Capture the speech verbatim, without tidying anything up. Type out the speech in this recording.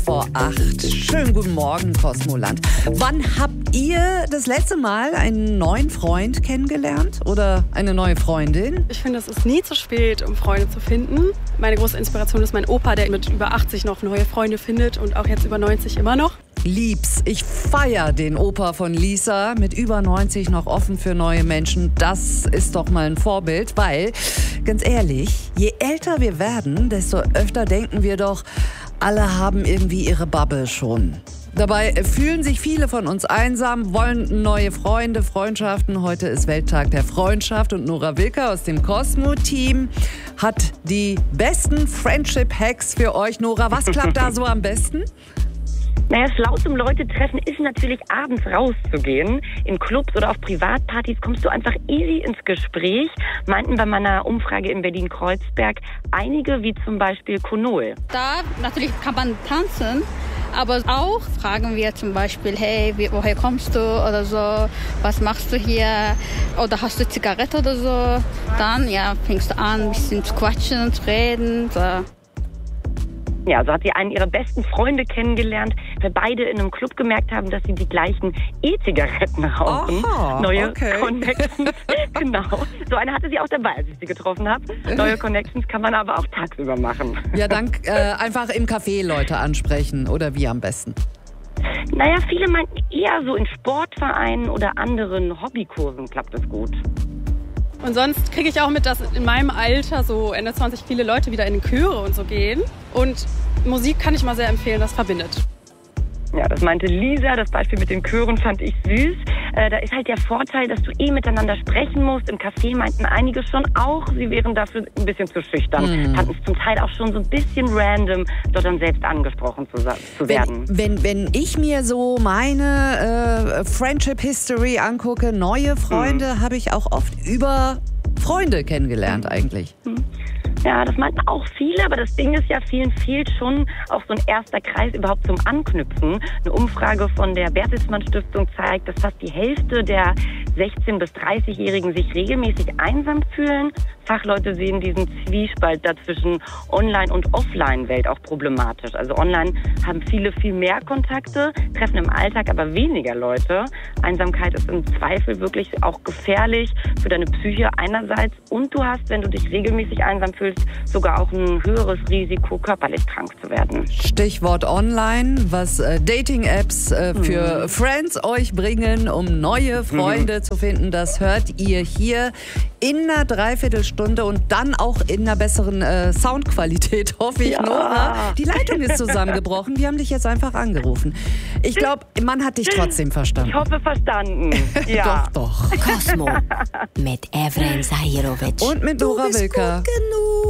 Vor acht. Schönen guten Morgen, Kosmoland. Wann habt ihr das letzte Mal einen neuen Freund kennengelernt oder eine neue Freundin? Ich finde, es ist nie zu spät, um Freunde zu finden. Meine große Inspiration ist mein Opa, der mit über achtzig noch neue Freunde findet und auch jetzt über neunzig immer noch. Lieb's. Ich feier den Opa von Lisa, mit über neunzig noch offen für neue Menschen. Das ist doch mal ein Vorbild, weil, ganz ehrlich, je älter wir werden, desto öfter denken wir doch, alle haben irgendwie ihre Bubble schon. Dabei fühlen sich viele von uns einsam, wollen neue Freunde, Freundschaften. Heute ist Welttag der Freundschaft und Nora Wilker aus dem Cosmo-Team hat die besten Friendship-Hacks für euch. Nora, was klappt da so am besten? Naja, schlau zum Leute treffen ist natürlich abends rauszugehen. In Clubs oder auf Privatpartys kommst du einfach easy ins Gespräch, meinten bei meiner Umfrage in Berlin-Kreuzberg einige, wie zum Beispiel Konol. Da natürlich kann man tanzen, aber auch fragen wir zum Beispiel, hey, wie, woher kommst du oder so, was machst du hier oder hast du Zigarette oder so. Dann ja, fängst du an, ein bisschen zu quatschen, zu reden. So. Ja, so hat sie einen ihrer besten Freunde kennengelernt, weil beide in einem Club gemerkt haben, dass sie die gleichen E-Zigaretten rauchen. Aha, Neue okay. Connections, genau. So eine hatte sie auch dabei, als ich sie getroffen habe. Neue Connections kann man aber auch tagsüber machen. Ja, dann äh, einfach im Café Leute ansprechen oder wie am besten? Naja, viele meinten eher so in Sportvereinen oder anderen Hobbykursen klappt es gut. Und sonst kriege ich auch mit, dass in meinem Alter so Ende zwanzig viele Leute wieder in die Chöre und so gehen. Und Musik kann ich mal sehr empfehlen, das verbindet. Ja, das meinte Lisa. Das Beispiel mit den Chören fand ich süß. Äh, da ist halt der Vorteil, dass du eh miteinander sprechen musst. Im Café meinten einige schon auch, sie wären dafür ein bisschen zu schüchtern. Hm. Fanden es zum Teil auch schon so ein bisschen random, dort dann selbst angesprochen zu, zu werden. Wenn, wenn, wenn ich mir so meine äh, Friendship History angucke, neue Freunde hm. habe ich auch oft über Freunde kennengelernt hm. eigentlich. Hm. Ja, das meinten auch viele, aber das Ding ist ja, vielen fehlt schon auch so ein erster Kreis überhaupt zum Anknüpfen. Eine Umfrage von der Bertelsmann Stiftung zeigt, dass fast die Hälfte der sechzehn- bis dreißigjährigen sich regelmäßig einsam fühlen. Fachleute sehen diesen Zwiespalt dazwischen Online- und Offline-Welt auch problematisch. Also online haben viele viel mehr Kontakte, treffen im Alltag aber weniger Leute. Einsamkeit ist im Zweifel wirklich auch gefährlich für deine Psyche einerseits und du hast, wenn du dich regelmäßig einsam fühlst, sogar auch ein höheres Risiko, körperlich krank zu werden. Stichwort online, was äh, Dating-Apps äh, für hm. Friends euch bringen, um neue Freunde hm. zu finden, das hört ihr hier in einer Dreiviertelstunde und dann auch in einer besseren äh, Soundqualität, hoffe ich, ja. Nora. Die Leitung ist zusammengebrochen, wir haben dich jetzt einfach angerufen. Ich glaube, man hat dich trotzdem verstanden. Ich hoffe, verstanden. Ja. Doch, doch. Cosmo mit Evren Zahirovic. Und mit Nora Wilker.